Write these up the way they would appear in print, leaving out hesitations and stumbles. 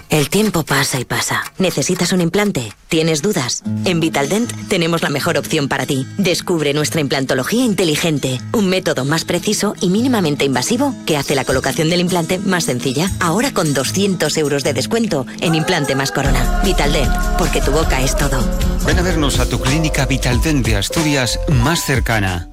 El tiempo pasa y pasa. ¿Necesitas un implante? ¿Tienes dudas? En Vitaldent tenemos la mejor opción para ti. Descubre nuestra implantología inteligente, un método más preciso y mínimamente invasivo que hace la colocación del implante más sencilla. Ahora con 200 euros de descuento en implante más corona. Vitaldent, porque tu boca es todo. Ven a vernos a tu clínica Vitaldent de Asturias más cercana.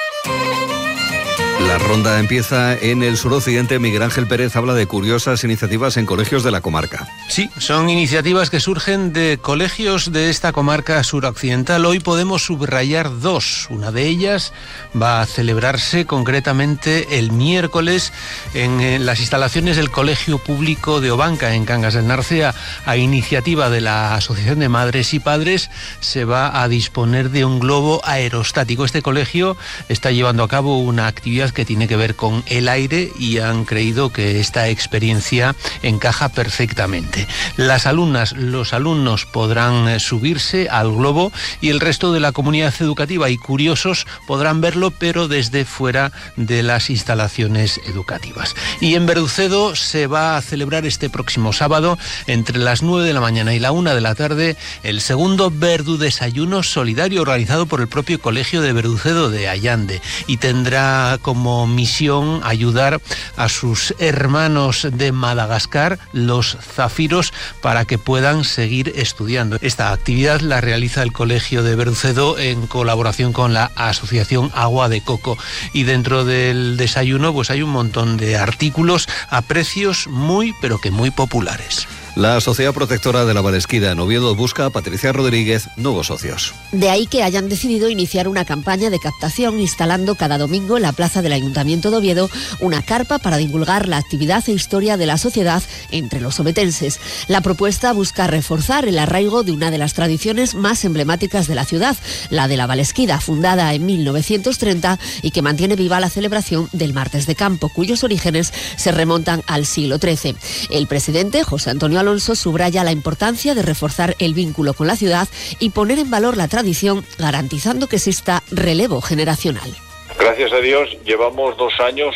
La ronda empieza en el suroccidente. Miguel Ángel Pérez habla de curiosas iniciativas en colegios de la comarca. Sí, son iniciativas que surgen de colegios de esta comarca suroccidental. Hoy podemos subrayar dos. Una de ellas va a celebrarse concretamente el miércoles en las instalaciones del Colegio Público de Obanca, en Cangas del Narcea. A iniciativa de la Asociación de Madres y Padres se va a disponer de un globo aerostático. Este colegio está llevando a cabo una actividad que tiene que ver con el aire y han creído que esta experiencia encaja perfectamente. Las alumnas, los alumnos podrán subirse al globo y el resto de la comunidad educativa y curiosos podrán verlo, pero desde fuera de las instalaciones educativas. Y en Verducedo se va a celebrar este próximo sábado, entre las 9 de la mañana y la 1 de la tarde, el segundo Verdu Desayuno Solidario organizado por el propio Colegio de Verducedo de Allande, y tendrá como misión ayudar a sus hermanos de Madagascar, los zafiros, para que puedan seguir estudiando. Esta actividad la realiza el Colegio de Verducedo en colaboración con la Asociación Agua de Coco, y dentro del desayuno pues hay un montón de artículos a precios muy pero que muy populares. La Sociedad Protectora de la Valesquida en Oviedo busca a Patricia Rodríguez nuevos socios. De ahí que hayan decidido iniciar una campaña de captación instalando cada domingo en la plaza del Ayuntamiento de Oviedo una carpa para divulgar la actividad e historia de la sociedad entre los ovetenses. La propuesta busca reforzar el arraigo de una de las tradiciones más emblemáticas de la ciudad, la de la Valesquida, fundada en 1930 y que mantiene viva la celebración del Martes de Campo, cuyos orígenes se remontan al siglo XIII. El presidente, José Antonio Alonso, subraya la importancia de reforzar el vínculo con la ciudad y poner en valor la tradición, garantizando que exista relevo generacional. Gracias a Dios llevamos 2 años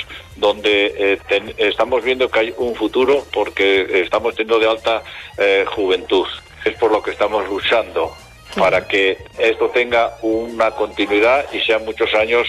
donde estamos viendo que hay un futuro porque estamos teniendo de alta juventud. Es por lo que estamos luchando para que esto tenga una continuidad y sean muchos años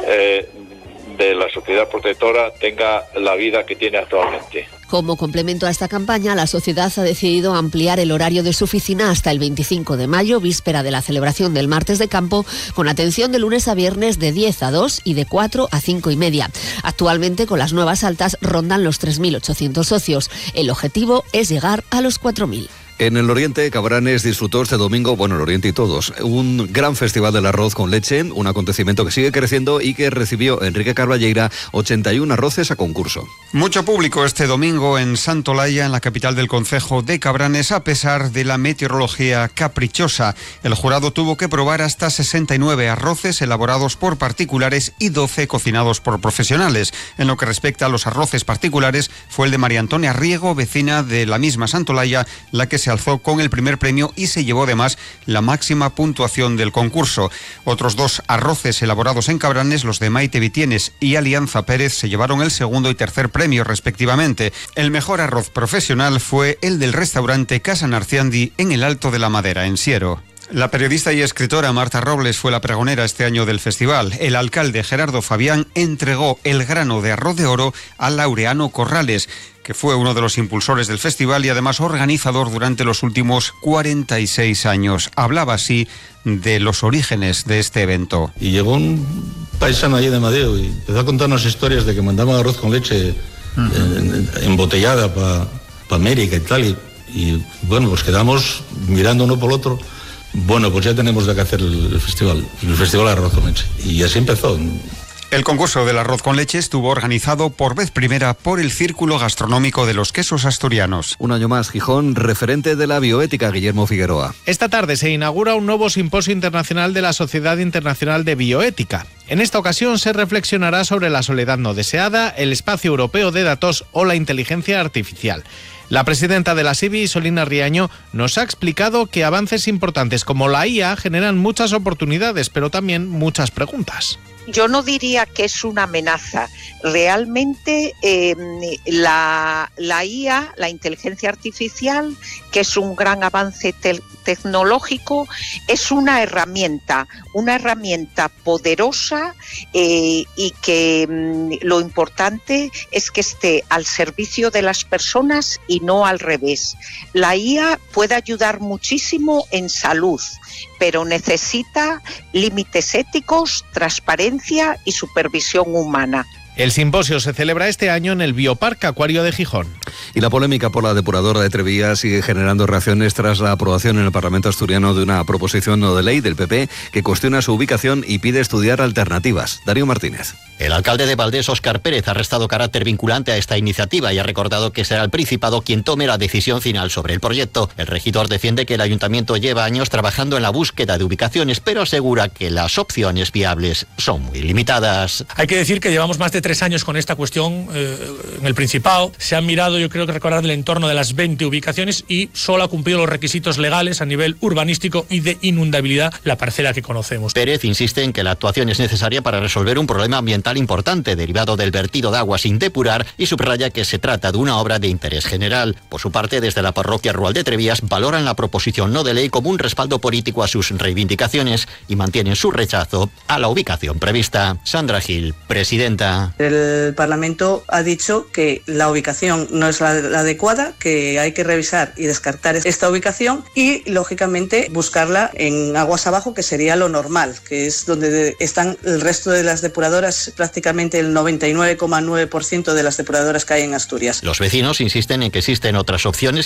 de la sociedad protectora tenga la vida que tiene actualmente. Como complemento a esta campaña, la sociedad ha decidido ampliar el horario de su oficina hasta el 25 de mayo, víspera de la celebración del Martes de Campo, con atención de lunes a viernes de 10 a 2 y de 4 a 5 y media. Actualmente, con las nuevas altas, rondan los 3.800 socios. El objetivo es llegar a los 4.000. En el Oriente, Cabranes disfrutó este domingo, bueno, el Oriente y todos, un gran festival del arroz con leche, un acontecimiento que sigue creciendo y que recibió Enrique Carballeira 81 arroces a concurso. Mucho público este domingo en Santolaya, en la capital del concejo de Cabranes, a pesar de la meteorología caprichosa. El jurado tuvo que probar hasta 69 arroces elaborados por particulares y 12 cocinados por profesionales. En lo que respecta a los arroces particulares, fue el de María Antonia Riego, vecina de la misma Santolaya, la que se alzó con el primer premio y se llevó además la máxima puntuación del concurso. Otros 2 arroces elaborados en Cabranes, los de Maite Vitienes y Alianza Pérez, se llevaron el segundo y tercer premio respectivamente. El mejor arroz profesional fue el del restaurante Casa Narciandi en el Alto de la Madera, en Siero. La periodista y escritora Marta Robles fue la pregonera este año del festival. El alcalde Gerardo Fabián entregó el grano de arroz de oro a Laureano Corrales, que fue uno de los impulsores del festival y además organizador durante los últimos 46 años. Hablaba así de los orígenes de este evento. Y llegó un paisano allí de Madeo y empezó a contarnos historias de que mandaban arroz con leche embotellada para América y tal. Y bueno, pues quedamos mirando uno por el otro. Bueno, pues ya tenemos de qué hacer el festival de arroz con leche. Y así empezó. El concurso del arroz con leche estuvo organizado por vez primera por el Círculo Gastronómico de los Quesos Asturianos. Un año más, Gijón, referente de la bioética, Guillermo Figueroa. Esta tarde se inaugura un nuevo simposio internacional de la Sociedad Internacional de Bioética. En esta ocasión se reflexionará sobre la soledad no deseada, el espacio europeo de datos o la inteligencia artificial. La presidenta de la SIBI, Solina Riaño, nos ha explicado que avances importantes como la IA generan muchas oportunidades, pero también muchas preguntas. Yo no diría que es una amenaza. Realmente la IA, la inteligencia artificial, que es un gran avance tecnológico, es una herramienta poderosa y que lo importante es que esté al servicio de las personas y no al revés. La IA puede ayudar muchísimo en salud, pero necesita límites éticos, transparencia y supervisión humana. El simposio se celebra este año en el Bioparque Acuario de Gijón. Y la polémica por la depuradora de Trevía sigue generando reacciones tras la aprobación en el Parlamento asturiano de una proposición no de ley del PP que cuestiona su ubicación y pide estudiar alternativas. Darío Martínez. El alcalde de Valdés, Óscar Pérez, ha restado carácter vinculante a esta iniciativa y ha recordado que será el Principado quien tome la decisión final sobre el proyecto. El regidor defiende que el ayuntamiento lleva años trabajando en la búsqueda de ubicaciones, pero asegura que las opciones viables son muy limitadas. Hay que decir que llevamos más de 3 años con esta cuestión en el Principado. Se han mirado, yo creo que recordar, del entorno de las 20 ubicaciones y solo ha cumplido los requisitos legales a nivel urbanístico y de inundabilidad la parcela que conocemos. Pérez insiste en que la actuación es necesaria para resolver un problema ambiental importante derivado del vertido de agua sin depurar y subraya que se trata de una obra de interés general. Por su parte, desde la parroquia rural de Trevías valoran la proposición no de ley como un respaldo político a sus reivindicaciones y mantienen su rechazo a la ubicación prevista. Sandra Gil, presidenta. El Parlamento ha dicho que la ubicación no es la adecuada, que hay que revisar y descartar esta ubicación y, lógicamente, buscarla en aguas abajo, que sería lo normal, que es donde están el resto de las depuradoras, prácticamente el 99,9% de las depuradoras que hay en Asturias. Los vecinos insisten en que existen otras opciones